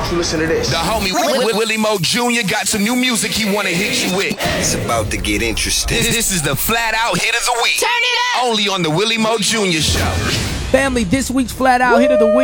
you listen to this. The homie Willie Mo Jr. got some new music he wanna hit you with. It's about to get interesting. This is the Flat Out Hit of the Week. Turn it up. Only on the Willie Mo Jr. Show. Family, this week's Flat Out Hit of the Week